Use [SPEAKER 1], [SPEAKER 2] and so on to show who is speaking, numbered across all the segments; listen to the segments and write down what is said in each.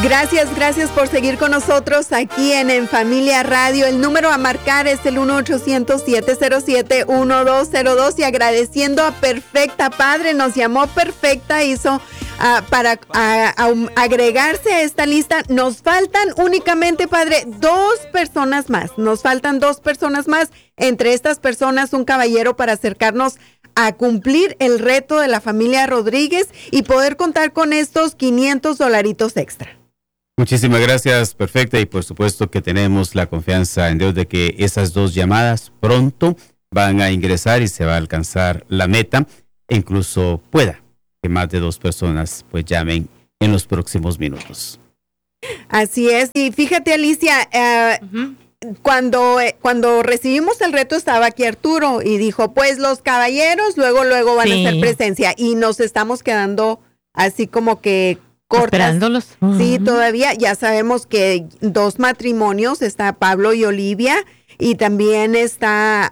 [SPEAKER 1] Gracias por seguir con nosotros aquí en Familia Radio. El número a marcar es el 1-800-707-1202 y agradeciendo a Perfecta. Padre, nos llamó Perfecta, hizo para agregarse a esta lista. Nos faltan únicamente, Padre, 2 personas más. Nos faltan 2 personas más. Entre estas personas, un caballero para acercarnos a cumplir el reto de la familia Rodríguez y poder contar con estos $500 extra.
[SPEAKER 2] Muchísimas gracias, Perfecta, y por supuesto que tenemos la confianza en Dios de que esas 2 llamadas pronto van a ingresar y se va a alcanzar la meta, e incluso pueda que más de 2 personas pues llamen en los próximos minutos.
[SPEAKER 1] Así es, y fíjate, Alicia, cuando recibimos el reto estaba aquí Arturo y dijo, pues los caballeros luego van a hacer presencia, y nos estamos quedando así como que cortas.
[SPEAKER 3] Esperándolos.
[SPEAKER 1] Sí, todavía ya sabemos que 2 matrimonios, está Pablo y Olivia, y también está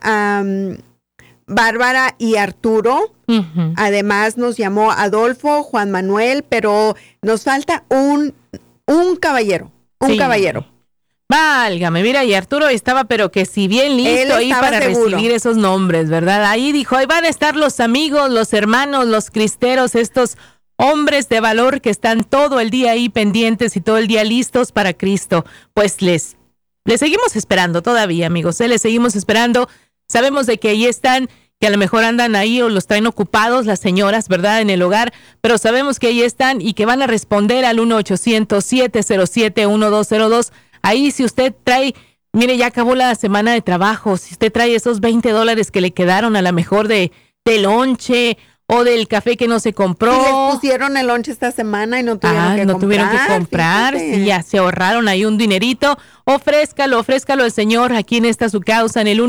[SPEAKER 1] Bárbara y Arturo. Además nos llamó Adolfo, Juan Manuel, pero nos falta un caballero, caballero.
[SPEAKER 3] Válgame, mira, y Arturo estaba, pero que si bien listo ahí para recibir esos nombres, ¿verdad? Ahí dijo, ahí van a estar los amigos, los hermanos, los cristeros, estos hombres de valor que están todo el día ahí pendientes y todo el día listos para Cristo. Pues les seguimos esperando todavía, amigos, les seguimos esperando. Sabemos de que ahí están, que a lo mejor andan ahí o los traen ocupados las señoras, ¿verdad?, en el hogar, pero sabemos que ahí están y que van a responder al 1-800-707-1202. Ahí si usted trae, mire, ya acabó la semana de trabajo, si usted trae esos $20 que le quedaron a lo mejor de lonche o del café que no se compró.
[SPEAKER 1] Si les pusieron el lonche esta semana y no tuvieron que comprar.
[SPEAKER 3] Sí, ya se ahorraron ahí un dinerito. Ofrézcalo al Señor. Aquí en esta su causa en el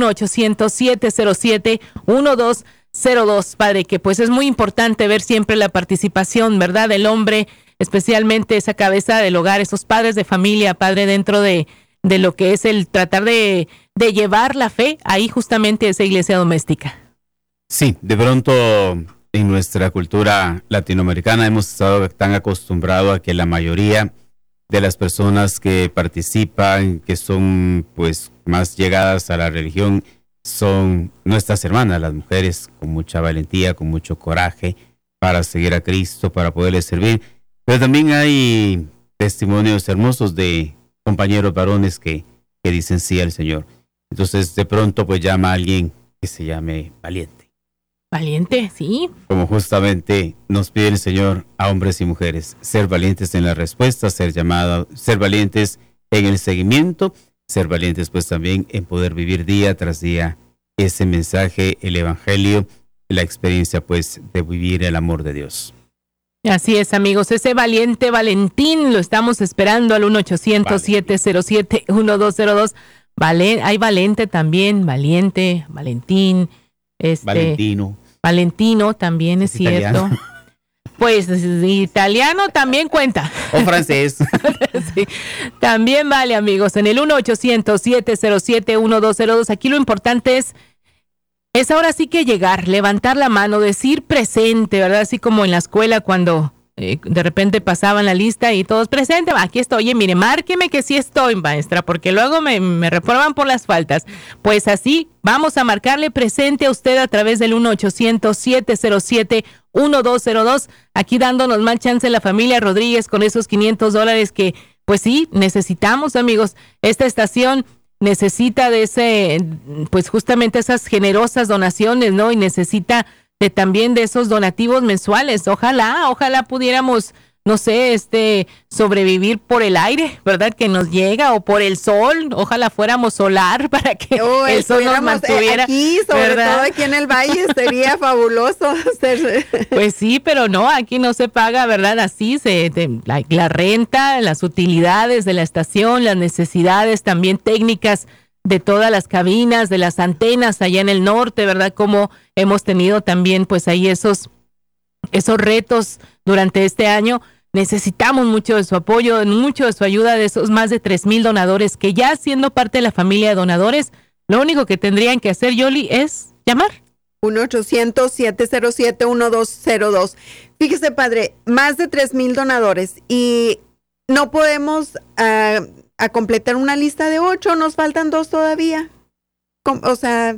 [SPEAKER 3] 1-800-707-1202. Padre, que pues es muy importante ver siempre la participación, ¿verdad?, del hombre, especialmente esa cabeza del hogar, esos padres de familia, Padre, dentro de lo que es el tratar de llevar la fe ahí justamente a esa iglesia doméstica.
[SPEAKER 2] Sí, de pronto en nuestra cultura latinoamericana hemos estado tan acostumbrados a que la mayoría de las personas que participan, que son pues más llegadas a la religión, son nuestras hermanas, las mujeres, con mucha valentía, con mucho coraje para seguir a Cristo, para poderle servir. Pero también hay testimonios hermosos de compañeros varones que dicen sí al Señor. Entonces de pronto pues llama a alguien que se llame valiente.
[SPEAKER 3] Valiente, sí.
[SPEAKER 2] Como justamente nos pide el Señor a hombres y mujeres, ser valientes en la respuesta, ser valientes en el seguimiento, ser valientes pues también en poder vivir día tras día ese mensaje, el evangelio, la experiencia pues de vivir el amor de Dios.
[SPEAKER 3] Así es, amigos, ese valiente Valentín lo estamos esperando al 1-800-707-1202. Hay Valente también, Valiente, Valentín, Valentino también es cierto. Italiano. Pues italiano también cuenta.
[SPEAKER 2] O francés.
[SPEAKER 3] Sí, también vale, amigos, en el 1-800-707-1202. Aquí lo importante es ahora sí que llegar, levantar la mano, decir presente, ¿verdad? Así como en la escuela cuando de repente pasaban la lista y todos presentes, aquí estoy, oye, mire, márqueme que sí estoy, maestra, porque luego me reprueban por las faltas. Pues así, vamos a marcarle presente a usted a través del 1-800-707-1202, aquí dándonos más chance la familia Rodríguez con esos $500 que, pues sí, necesitamos, amigos. Esta estación necesita de pues justamente esas generosas donaciones, ¿no? Y necesita también de esos donativos mensuales. Ojalá pudiéramos, no sé, sobrevivir por el aire, ¿verdad?, que nos llega, o por el sol. Ojalá fuéramos solar para que el sol nos mantuviera.
[SPEAKER 1] Aquí, sobre ¿verdad? Todo aquí en el valle, sería fabuloso.
[SPEAKER 3] Pues sí, pero no, aquí no se paga, ¿verdad? Así, la renta, las utilidades de la estación, las necesidades también técnicas de todas las cabinas, de las antenas allá en el norte, ¿verdad? Como hemos tenido también pues ahí esos retos durante este año. Necesitamos mucho de su apoyo, mucho de su ayuda, de esos más de 3,000 donadores que ya siendo parte de la familia de donadores, lo único que tendrían que hacer, Yoli, es llamar.
[SPEAKER 1] 1-800-707-1202. Fíjese, padre, más de 3,000 donadores y no podemos a completar una lista de 8, nos faltan 2 todavía. O sea,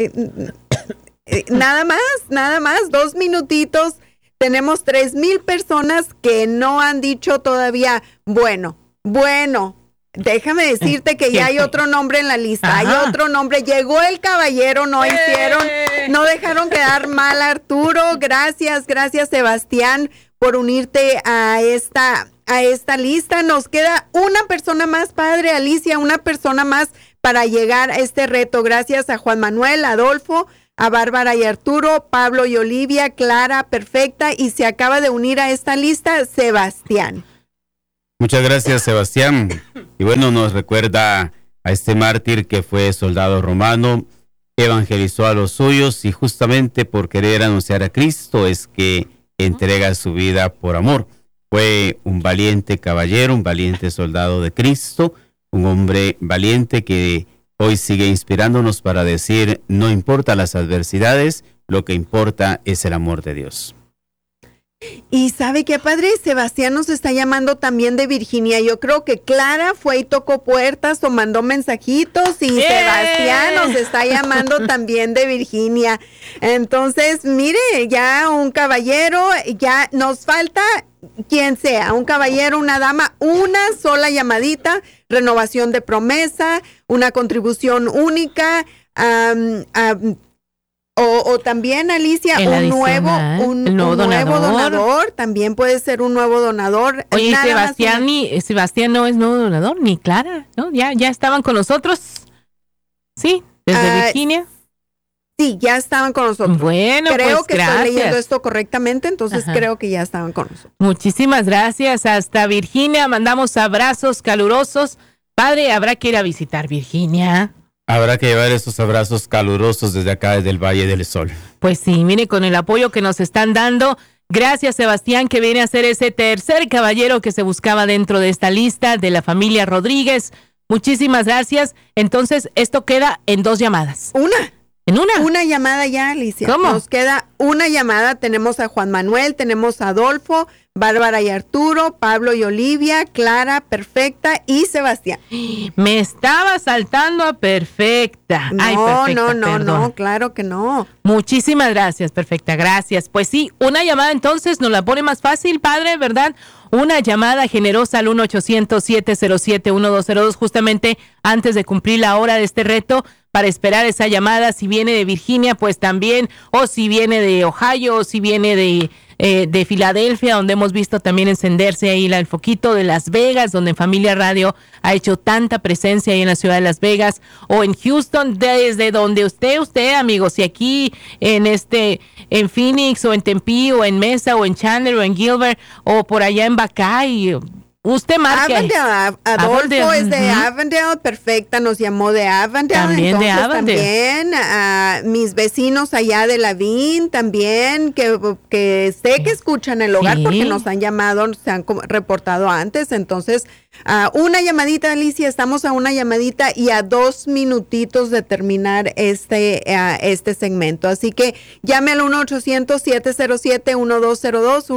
[SPEAKER 1] nada más, 2 minutitos. Tenemos 3,000 personas que no han dicho todavía, bueno, déjame decirte que ya hay otro nombre en la lista. Ajá. Hay otro nombre. Llegó el caballero, no dejaron quedar mal a Arturo. Gracias, Sebastián, por unirte a esta lista. Nos queda una persona más, padre Alicia, una persona más para llegar a este reto. Gracias a Juan Manuel, Adolfo, a Bárbara y Arturo, Pablo y Olivia, Clara, perfecta, y se acaba de unir a esta lista Sebastián.
[SPEAKER 2] Muchas gracias, Sebastián. Y bueno, nos recuerda a este mártir que fue soldado romano, evangelizó a los suyos y justamente por querer anunciar a Cristo es que entrega su vida por amor. Fue un valiente caballero, un valiente soldado de Cristo, un hombre valiente que hoy sigue inspirándonos para decir, no importa las adversidades, lo que importa es el amor de Dios.
[SPEAKER 1] Y ¿sabe qué, padre? Sebastián nos está llamando también de Virginia. Yo creo que Clara fue y tocó puertas o mandó mensajitos y Sebastián nos está llamando también de Virginia. Entonces, mire, ya un caballero, ya nos falta quien sea, un caballero, una dama, una sola llamadita, renovación de promesa, una contribución única, o también, Alicia, un nuevo donador, también puede ser un nuevo donador.
[SPEAKER 3] Oye, Sebastián no es nuevo donador, ni Clara, ¿no? Ya estaban con nosotros, sí, desde Virginia.
[SPEAKER 1] Sí, ya estaban con nosotros.
[SPEAKER 3] Bueno,
[SPEAKER 1] creo
[SPEAKER 3] pues
[SPEAKER 1] que
[SPEAKER 3] gracias.
[SPEAKER 1] estoy leyendo esto correctamente, entonces creo que ya estaban con nosotros.
[SPEAKER 3] Muchísimas gracias. Hasta Virginia, mandamos abrazos calurosos. Padre, habrá que ir a visitar Virginia.
[SPEAKER 2] Habrá que llevar esos abrazos calurosos desde acá, desde el Valle del Sol.
[SPEAKER 3] Pues sí, mire, con el apoyo que nos están dando. Gracias, Sebastián, que viene a ser ese tercer caballero que se buscaba dentro de esta lista de la familia Rodríguez. Muchísimas gracias. Entonces, esto queda en 2 llamadas. ¿En una?
[SPEAKER 1] Una llamada ya, Alicia.
[SPEAKER 3] ¿Cómo?
[SPEAKER 1] Nos queda una llamada. Tenemos a Juan Manuel, tenemos a Adolfo, Bárbara y Arturo, Pablo y Olivia, Clara, perfecta y Sebastián.
[SPEAKER 3] Me estaba saltando a perfecta.
[SPEAKER 1] No, claro que no.
[SPEAKER 3] Muchísimas gracias, perfecta, gracias. Pues sí, una llamada entonces nos la pone más fácil, padre, ¿verdad? Una llamada generosa al 1-800-707-1202, justamente antes de cumplir la hora de este reto, para esperar esa llamada. Si viene de Virginia, pues también, o si viene de Ohio, o si viene de Filadelfia, donde hemos visto también encenderse ahí el foquito, de Las Vegas, donde Familia Radio ha hecho tanta presencia ahí en la ciudad de Las Vegas, o en Houston, desde donde usted, amigos, y aquí en Phoenix, o en Tempe, o en Mesa, o en Chandler, o en Gilbert, o por allá en Buckeye. Usted marca.
[SPEAKER 1] Avondale, Adolfo es de Avondale, perfecta, nos llamó de Avondale.
[SPEAKER 3] También entonces, de Avondale.
[SPEAKER 1] También mis vecinos allá de Lavín, también, que sé que escuchan el hogar porque nos han llamado, se han reportado antes. Entonces, una llamadita, Alicia, estamos a una llamadita y a 2 minutitos de terminar este segmento. Así que llame al 1-800-707-1202,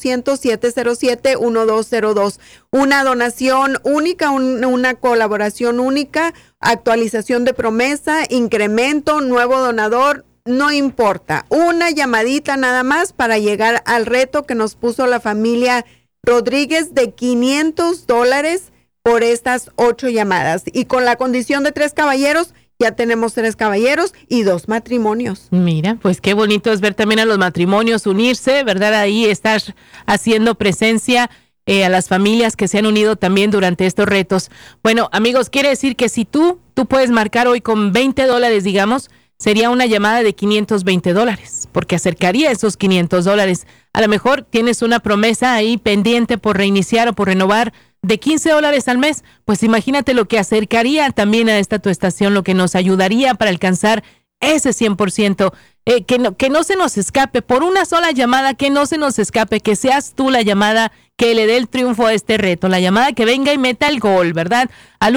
[SPEAKER 1] 1-800-707-1202. Una donación única, una colaboración única, actualización de promesa, incremento, nuevo donador, no importa. Una llamadita nada más para llegar al reto que nos puso la familia Rodríguez de $500 por estas 8 llamadas. Y con la condición de 3 caballeros, ya tenemos 3 caballeros y 2 matrimonios.
[SPEAKER 3] Mira, pues qué bonito es ver también a los matrimonios unirse, ¿verdad? Ahí estar haciendo presencia a las familias que se han unido también durante estos retos. Bueno, amigos, quiere decir que si tú puedes marcar hoy con $20, digamos, sería una llamada de $520, porque acercaría esos $500. A lo mejor tienes una promesa ahí pendiente por reiniciar o por renovar de $15 al mes, pues imagínate lo que acercaría también a esta tu estación, lo que nos ayudaría para alcanzar ese 100%, que no se nos escape, por una sola llamada, que no se nos escape, que seas tú la llamada que le dé el triunfo a este reto, la llamada que venga y meta el gol, ¿verdad? Al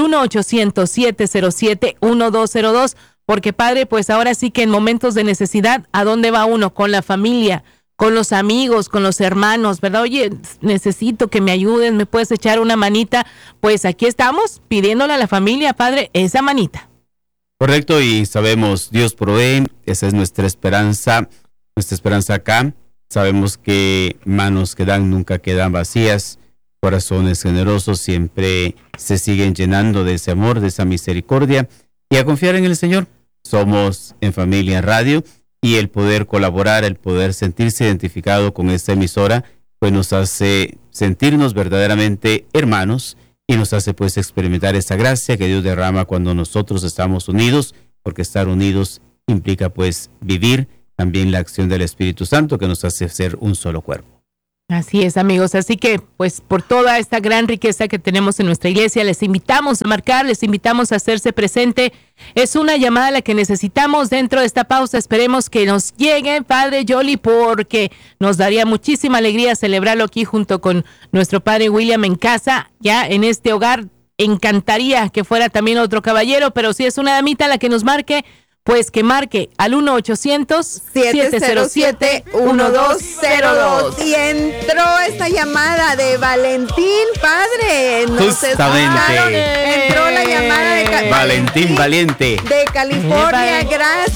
[SPEAKER 3] 1-800-707-1202, porque padre, pues ahora sí que en momentos de necesidad, ¿a dónde va uno? Con la familia, con los amigos, con los hermanos, ¿verdad? Oye, necesito que me ayuden, ¿me puedes echar una manita? Pues aquí estamos pidiéndole a la familia, Padre, esa manita.
[SPEAKER 2] Correcto, y sabemos, Dios provee, esa es nuestra esperanza acá. Sabemos que manos que dan nunca quedan vacías, corazones generosos siempre se siguen llenando de ese amor, de esa misericordia, y a confiar en el Señor. Somos en Familia Radio, y el poder colaborar, el poder sentirse identificado con esta emisora, pues nos hace sentirnos verdaderamente hermanos, y nos hace pues experimentar esa gracia que Dios derrama cuando nosotros estamos unidos, porque estar unidos implica pues vivir también la acción del Espíritu Santo que nos hace ser un solo cuerpo.
[SPEAKER 3] Así es, amigos. Así que, pues, por toda esta gran riqueza que tenemos en nuestra iglesia, les invitamos a marcar, les invitamos a hacerse presente. Es una llamada la que necesitamos dentro de esta pausa. Esperemos que nos llegue, Padre Yoli, porque nos daría muchísima alegría celebrarlo aquí junto con nuestro Padre William en casa, ya en este hogar. Encantaría que fuera también otro caballero, pero si es una damita la que nos marque, pues que marque al 1-800-707-1202.
[SPEAKER 1] Y entró esta llamada de Valentín, Padre.
[SPEAKER 2] Justamente.
[SPEAKER 1] Entró la llamada de
[SPEAKER 2] Valentín Valiente.
[SPEAKER 1] de California. Gracias.